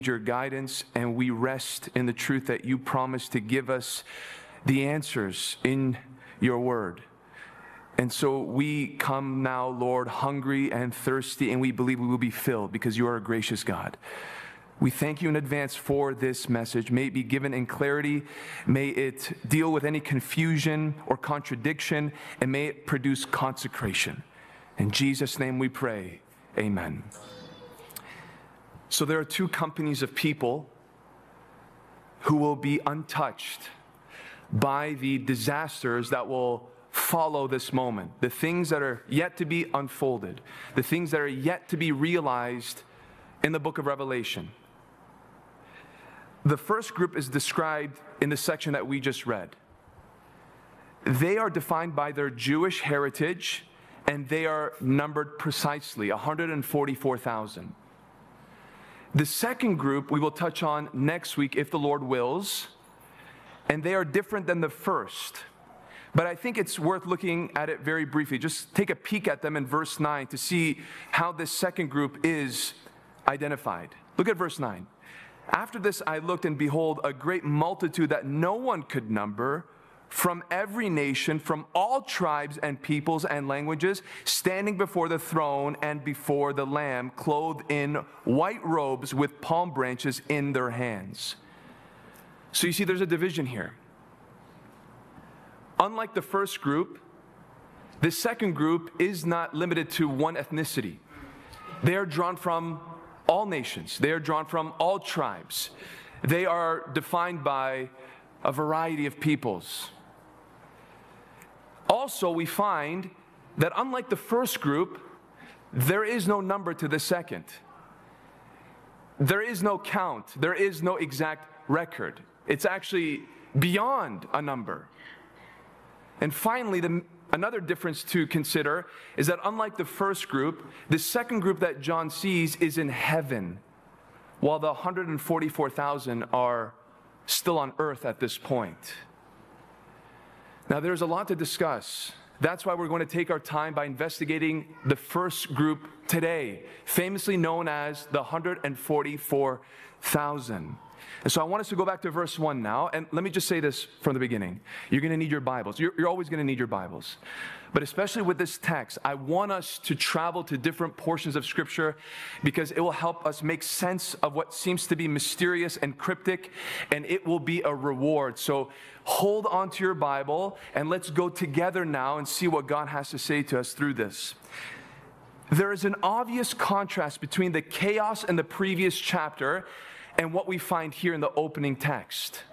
your guidance, and we rest in the truth that you promise to give us the answers in your word. And so we come now, Lord, hungry and thirsty, and we believe we will be filled because you are a gracious God. We thank you in advance for this message. May it be given in clarity. May it deal with any confusion or contradiction, and may it produce consecration. In Jesus' name we pray, amen. So there are two companies of people who will be untouched by the disasters that will follow this moment, the things that are yet to be unfolded, the things that are yet to be realized in the book of Revelation. The first group is described in the section that we just read. They are defined by their Jewish heritage, and they are numbered precisely, 144,000. The second group we will touch on next week, if the Lord wills, and they are different than the first. But I think it's worth looking at it very briefly. Just take a peek at them in verse 9 to see how this second group is identified. Look at verse 9. After this I looked, and behold, a great multitude that no one could number, from every nation, from all tribes and peoples and languages, standing before the throne and before the Lamb, clothed in white robes with palm branches in their hands. So you see, there's a division here. Unlike the first group, the second group is not limited to one ethnicity. They are drawn from all nations. They are drawn from all tribes. They are defined by a variety of peoples. Also, we find that unlike the first group, there is no number to the second. There is no count. There is no exact record. It's actually beyond a number. And finally, another difference to consider is that unlike the first group, the second group that John sees is in heaven, while the 144,000 are still on earth at this point. Now, there's a lot to discuss. That's why we're going to take our time by investigating the first group today, famously known as the 144,000. And so I want us to go back to verse 1 now, and let me just say this from the beginning. You're going to need your Bibles. You're always going to need your Bibles. But especially with this text, I want us to travel to different portions of Scripture because it will help us make sense of what seems to be mysterious and cryptic, and it will be a reward. So hold on to your Bible, and let's go together now and see what God has to say to us through this. There is an obvious contrast between the chaos in the previous chapter and what we find here in the opening text.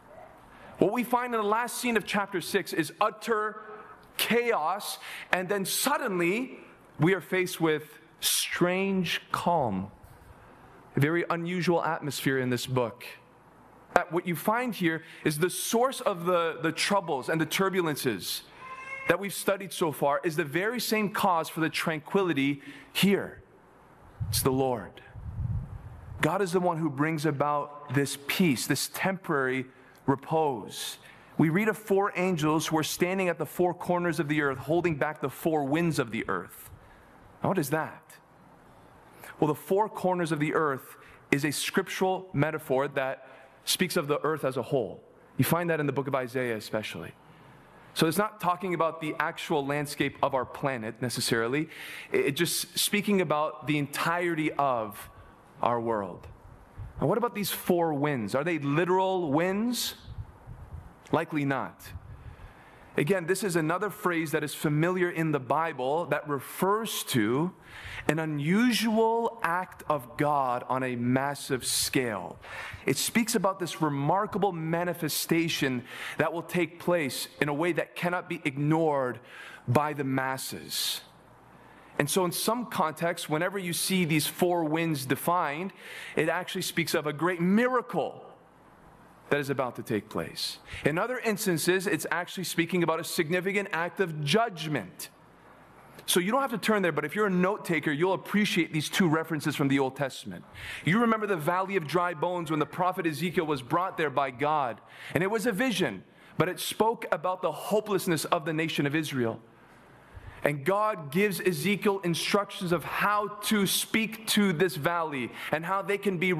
What we find in the last scene of chapter 6 is utter chaos, and then suddenly we are faced with strange calm. A very unusual atmosphere in this book. What you find here is the source of the troubles and the turbulences that we've studied so far is the very same cause for the tranquility here. It's the Lord. God is the one who brings about this peace, this temporary repose. We read of 4 angels who are standing at the 4 corners of the earth, holding back the 4 winds of the earth. Now, what is that? Well, the 4 corners of the earth is a scriptural metaphor that speaks of the earth as a whole. You find that in the book of Isaiah especially. So it's not talking about the actual landscape of our planet necessarily. It's just speaking about the entirety of our world. Now, what about these 4 winds? Are they literal winds? Likely not. Again, this is another phrase that is familiar in the Bible that refers to an unusual act of God on a massive scale. It speaks about this remarkable manifestation that will take place in a way that cannot be ignored by the masses. And so in some contexts, whenever you see these 4 winds defined, it actually speaks of a great miracle that is about to take place. In other instances, it's actually speaking about a significant act of judgment. So you don't have to turn there, but if you're a note taker, you'll appreciate these 2 references from the Old Testament. You remember the valley of dry bones when the prophet Ezekiel was brought there by God. And it was a vision, but it spoke about the hopelessness of the nation of Israel. And God gives Ezekiel instructions of how to speak to this valley and how they can be